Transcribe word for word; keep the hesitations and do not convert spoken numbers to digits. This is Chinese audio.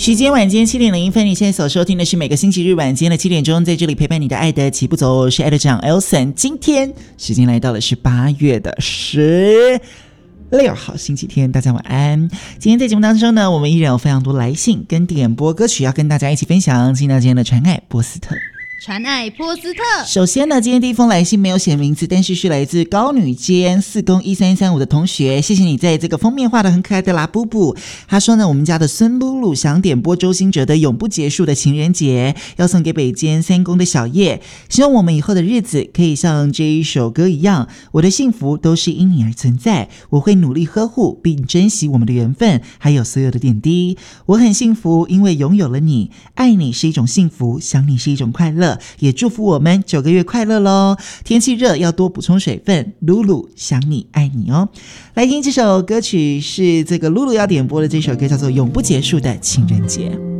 时间晚间七点零一分，你现在所收听的是每个星期日晚间的七点钟，在这里陪伴你的爱的起步走，我是爱的长 Elson。今天时间来到的是八月的十六号星期天，大家晚安。今天在节目当中呢，我们依然有非常多来信跟点播歌曲要跟大家一起分享。进到今天的传爱波斯特。 传爱波斯特， 首先呢，今天第一封来信没有写名字，但是是来自高女街四公一三三五的同学，谢谢你在这个封面画的很可爱的拉布布。他说呢，我们家的孙露露想点播周兴哲的永不结束的情人节，要送给北监三公的小叶，希望我们以后的日子可以像这一首歌一样，我的幸福都是因你而存在，我会努力呵护并珍惜我们的缘分，还有所有的点滴。我很幸福，因为拥有了你，爱你是一种幸福，想你是一种快乐，也祝福我们九个月快乐咯。天气热要多补充水分，露露想你爱你哦。来听这首歌曲，是这个露露要点播的这首歌，叫做永不结束的情人节。